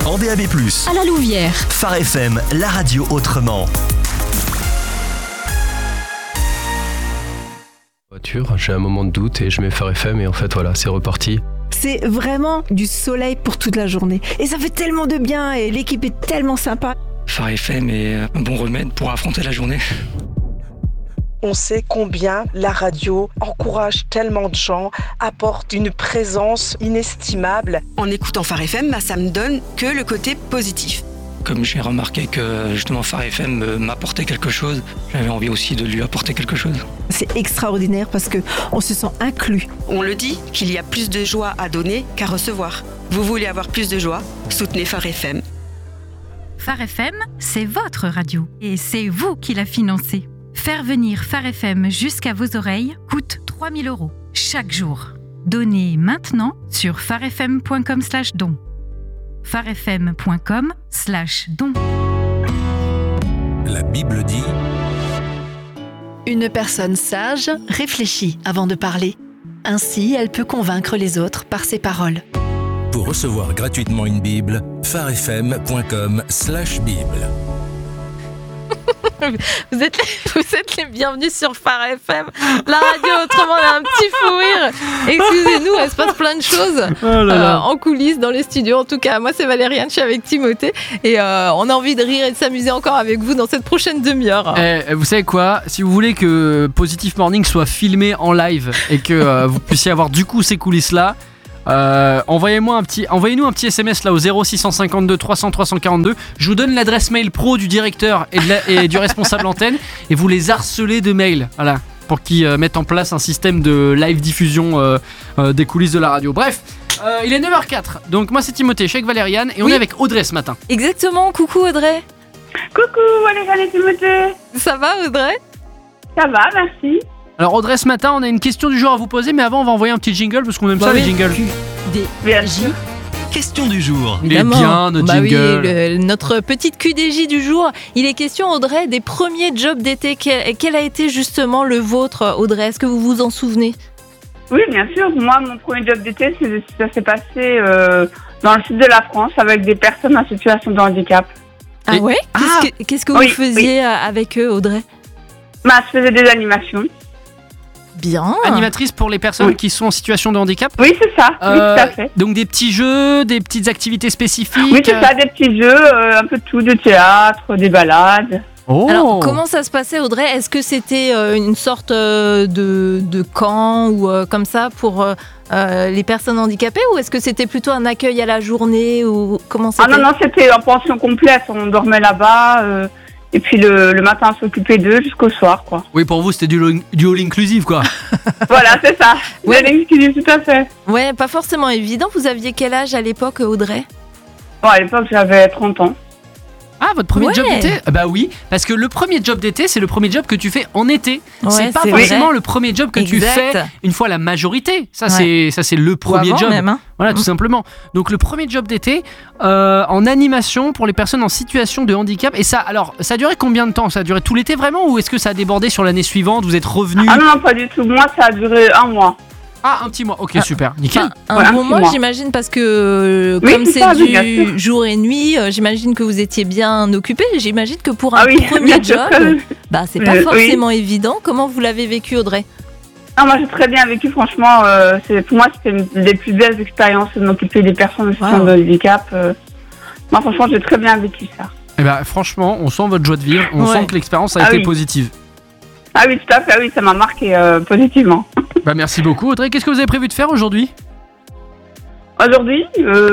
en DAB+, à la Louvière. Phare FM, la radio autrement. Voiture, j'ai un moment de doute et je mets Phare FM et en fait voilà, c'est reparti. C'est vraiment du soleil pour toute la journée. Et ça fait tellement de bien et l'équipe est tellement sympa. Phare FM est un bon remède pour affronter la journée. On sait combien la radio encourage tellement de gens, apporte une présence inestimable. En écoutant Phare FM, ça me donne que le côté positif. Comme j'ai remarqué que justement Phare FM m'apportait quelque chose, j'avais envie aussi de lui apporter quelque chose. C'est extraordinaire parce qu'on se sent inclus. On le dit, qu'il y a plus de joie à donner qu'à recevoir. Vous voulez avoir plus de joie ? Soutenez Phare FM. Phare FM, c'est votre radio et c'est vous qui la financez. Faire venir Phare FM jusqu'à vos oreilles coûte 3 000 € chaque jour. Donnez maintenant sur pharefm.com/don. pharefm.com/don. La Bible dit... Une personne sage réfléchit avant de parler. Ainsi, elle peut convaincre les autres par ses paroles. Pour recevoir gratuitement une Bible, pharefm.com/bible. Vous êtes les bienvenus sur Phare FM, la radio autrement, on a un petit fou rire. Excusez-nous, il se passe plein de choses en coulisses, dans les studios. En tout cas, moi c'est Valériane, je suis avec Timothée et on a envie de rire et de s'amuser encore avec vous dans cette prochaine demi-heure. Vous savez quoi ? Si vous voulez que Positive Morning soit filmé en live et que vous puissiez avoir du coup ces coulisses-là, envoyez-nous un petit SMS là au 0652 300 342. Je vous donne l'adresse mail pro du directeur et du responsable antenne et vous les harcelez de mails, voilà, pour qu'ils mettent en place un système de live diffusion des coulisses de la radio. Bref, il est 9h04, donc moi c'est Timothée, je suis avec Valériane et on est avec Audrey ce matin. Exactement, coucou Audrey. Coucou Valériane et Timothée. Ça va Audrey ? Ça va, merci. Alors Audrey, ce matin on a une question du jour à vous poser, mais avant on va envoyer un petit jingle parce qu'on aime ça les jingles. Question du jour. Il est bien notre jingle. Oui, notre petite QDJ du jour. Il est question Audrey des premiers jobs d'été. Quel a été justement le vôtre Audrey ? Est-ce que vous vous en souvenez ? Oui, bien sûr. Moi, mon premier job d'été, ça s'est passé dans le sud de la France avec des personnes en situation de handicap. Ah ouais ? Qu'est-ce que vous faisiez avec eux Audrey ? Je faisais des animations. Bien. Animatrice pour les personnes qui sont en situation de handicap ? Oui, c'est ça. Oui, tout à fait. Donc des petits jeux, des petites activités spécifiques ? Oui, c'est ça, des petits jeux, un peu de tout, de théâtre, des balades. Oh. Alors, comment ça se passait, Audrey ? Est-ce que c'était une sorte de camp ou comme ça pour les personnes handicapées ou est-ce que c'était plutôt un accueil à la journée ou comment c'était ? Ah non, c'était en pension complète. On dormait là-bas. Et puis le matin, on s'occupait d'eux jusqu'au soir, quoi. Oui, pour vous, c'était du all inclusive, quoi. Voilà, c'est ça. Ouais. All inclusive, tout à fait. Ouais, pas forcément évident. Vous aviez quel âge à l'époque, Audrey ? Bon, à l'époque, j'avais 30 ans. Ah, votre premier job d'été ? Bah oui, parce que le premier job d'été, c'est le premier job que tu fais en été. C'est pas forcément le premier job que tu fais une fois la majorité. Ça, c'est le premier job. Même, hein. Voilà, tout simplement. Donc, le premier job d'été en animation pour les personnes en situation de handicap. Et ça, alors, ça a duré combien de temps ? Ça a duré tout l'été vraiment ou est-ce que ça a débordé sur l'année suivante ? Vous êtes revenu ? Ah non, pas du tout. Moi, ça a duré 1 mois. Ah, un petit mois. Ok, super. Nickel. Un bon mois, j'imagine, parce que comme c'est du jour et nuit, j'imagine que vous étiez bien occupé. J'imagine que pour un premier job, c'est pas forcément évident. Comment vous l'avez vécu, Audrey ? Ah, moi, j'ai très bien vécu. Franchement, pour moi, c'était une des plus belles expériences de m'occuper des personnes en situation de handicap. Moi, franchement, j'ai très bien vécu ça. Et franchement, on sent votre joie de vivre. On sent que l'expérience a été positive. Ah oui, tout à fait, oui, ça m'a marqué positivement. Merci beaucoup. Audrey, qu'est-ce que vous avez prévu de faire aujourd'hui ? Aujourd'hui,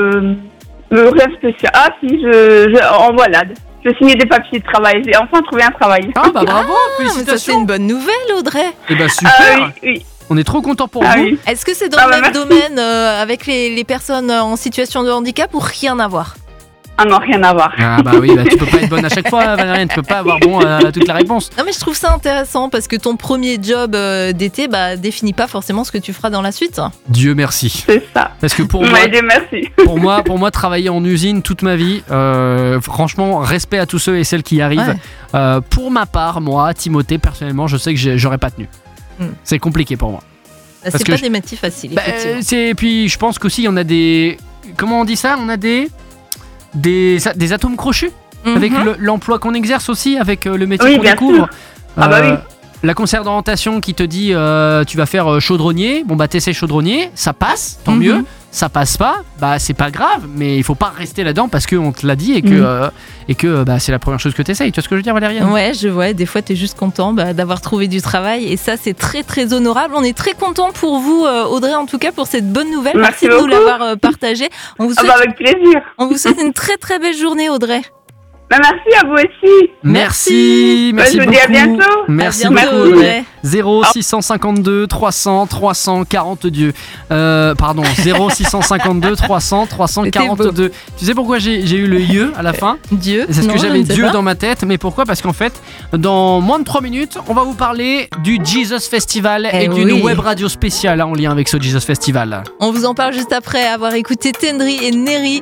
rien de spécial. Ah si, en balade. Je signais des papiers de travail. J'ai enfin trouvé un travail. Ah bravo, félicitations. Ça, c'est une bonne nouvelle, Audrey. Super. Oui. On est trop contents pour vous. Oui. Est-ce que c'est dans le même domaine avec les personnes en situation de handicap ou rien à voir ? Ah non, rien à voir. Ah bah oui, tu peux pas être bonne à chaque fois, Valériane, tu peux pas avoir bon à toutes les réponses. Non mais je trouve ça intéressant parce que ton premier job d'été définit pas forcément ce que tu feras dans la suite. Dieu merci. C'est ça. Parce que pour moi, travailler en usine toute ma vie, franchement, respect à tous ceux et celles qui y arrivent. Pour ma part, moi, Timothée, personnellement, je sais que j'aurais pas tenu. C'est compliqué pour moi. C'est pas des métiers faciles, effectivement. Et puis je pense qu'aussi, on a des... Comment on dit ça ? On a des... des atomes crochus, avec l'emploi qu'on exerce aussi, avec le métier qu'on bien découvre. sûr. Ah bah oui. La conseillère d'orientation qui te dit tu vas faire chaudronnier, bon bah t'essaies chaudronnier, ça passe, tant mieux. Ça passe pas, bah c'est pas grave, mais il faut pas rester là-dedans parce qu'on te l'a dit et que bah, c'est la première chose que t'essayes. Tu vois ce que je veux dire, Valériane ? Ouais, je vois. Des fois, t'es juste content d'avoir trouvé du travail et ça, c'est très très honorable. On est très content pour vous, Audrey, en tout cas pour cette bonne nouvelle. Merci de nous l'avoir partagée. On vous souhaite, avec plaisir. On vous souhaite une très très belle journée, Audrey. Bah, merci à vous aussi. Merci je vous beaucoup. dis à bientôt. Merci à bientôt, beaucoup. Audrey. 0652 300 342. Pardon, 0652 300 342. Tu sais pourquoi j'ai eu le Dieu à la fin ? Dieu. C'est parce que j'avais Dieu pas. dans ma tête. Mais pourquoi ? Parce qu'en fait, dans moins de 3 minutes, on va vous parler du Jesus Festival et d'une web radio spéciale en lien avec ce Jesus Festival. On vous en parle juste après avoir écouté Tendry et Neri.